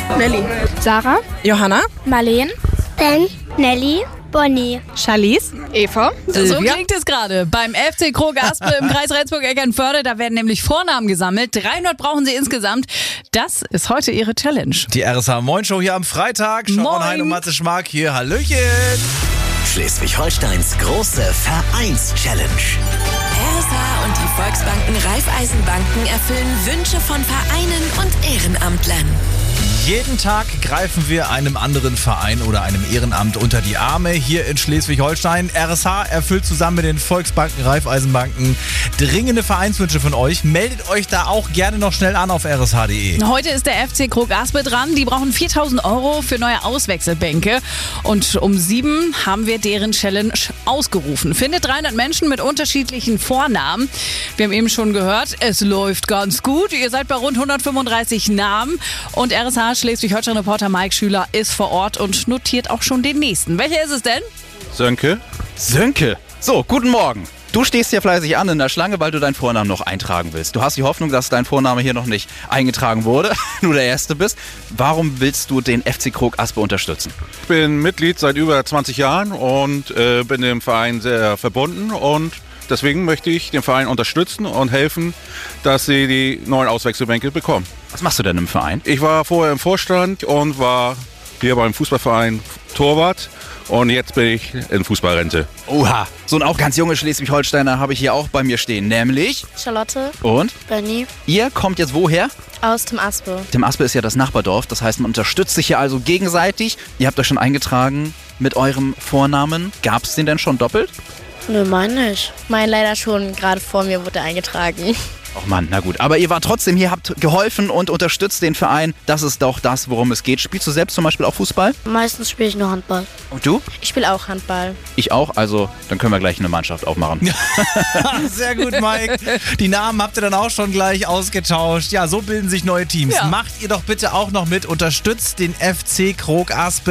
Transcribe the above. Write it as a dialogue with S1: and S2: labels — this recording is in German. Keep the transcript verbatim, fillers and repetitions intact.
S1: Nelly.
S2: Sarah,
S1: Johanna.
S2: Marleen,
S3: Ben, Nelly, Bonnie,
S1: Charlize.
S2: Eva.
S4: So
S1: Silvia.
S4: klingt es gerade beim F C Krog-Aspe im Kreis Rendsburg-Eckernförde. Da werden nämlich Vornamen gesammelt. dreihundert brauchen sie insgesamt. Das ist heute ihre Challenge.
S5: Die R S H Moin Show hier am Freitag. Sharon
S4: Moin.
S5: Hein und Matze Schmark hier. Hallöchen.
S6: Schleswig-Holsteins große Vereins-Challenge.
S7: R S H und die Volksbanken Raiffeisenbanken erfüllen Wünsche von Vereinen und Ehrenamtlern.
S5: Jeden Tag greifen wir einem anderen Verein oder einem Ehrenamt unter die Arme hier in Schleswig-Holstein. R S H erfüllt zusammen mit den Volksbanken, Raiffeisenbanken dringende Vereinswünsche von euch. Meldet euch da auch gerne noch schnell an auf r s h punkt d e.
S4: Heute ist der F C Krog-Aspe dran. Die brauchen viertausend Euro für neue Auswechselbänke. Und um sieben haben wir deren Challenge ausgerufen. Findet dreihundert Menschen mit unterschiedlichen Vornamen. Wir haben eben schon gehört, es läuft ganz gut. Ihr seid bei rund hundertfünfunddreißig Namen. Und R S H Schleswig-Holstein-Reporter Mike Schüler ist vor Ort und notiert auch schon den nächsten. Welcher ist es denn?
S8: Sönke.
S9: Sönke. So, guten Morgen. Du stehst hier fleißig an in der Schlange, weil du deinen Vornamen noch eintragen willst. Du hast die Hoffnung, dass dein Vorname hier noch nicht eingetragen wurde, du der Erste bist. Warum willst du den F C Krog-Aspe unterstützen?
S8: Ich bin Mitglied seit über zwanzig Jahren und äh, bin dem Verein sehr verbunden. Und deswegen möchte ich den Verein unterstützen und helfen, dass sie die neuen Auswechselbänke bekommen.
S9: Was machst du denn im Verein?
S8: Ich war vorher im Vorstand und war hier beim Fußballverein Torwart. Und jetzt bin ich in Fußballrente.
S9: Oha, so ein auch ganz junge Schleswig-Holsteiner habe ich hier auch bei mir stehen, nämlich...
S2: Charlotte,
S9: Und?
S2: Benny,
S9: Ihr kommt jetzt woher?
S2: aus dem Aspe.
S9: Tim Aspe ist ja das Nachbardorf, das heißt, man unterstützt sich hier also gegenseitig. Ihr habt euch schon eingetragen mit eurem Vornamen. Gab es den denn schon doppelt?
S2: Nö, mein nicht. Mein leider schon, gerade vor mir wurde er eingetragen.
S9: Och Mann, na gut. Aber ihr wart trotzdem hier, habt geholfen und unterstützt den Verein. Das ist doch das, worum es geht. Spielst du selbst zum Beispiel auch Fußball?
S2: Meistens spiele ich nur Handball.
S9: Und du?
S2: Ich spiele auch Handball.
S9: Ich auch, also dann können wir gleich eine Mannschaft aufmachen.
S5: Sehr gut, Mike. Die Namen habt ihr dann auch schon gleich ausgetauscht. Ja, so bilden sich neue Teams.
S4: Ja.
S5: Macht ihr doch bitte auch noch mit. Unterstützt den F C Krog-Aspe.